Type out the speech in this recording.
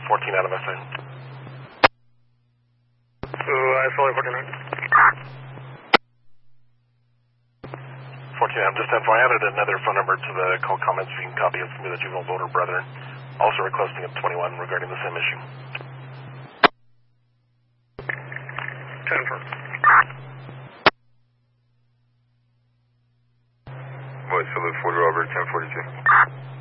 14 out of my side. ISLA 49. 14, I'm just FYI, added another phone number to the call comments. You can copy it from the juvenile voter brethren. Also requesting at 21 regarding the same issue. 10-4. Boy, salute 40 Robert, 1042.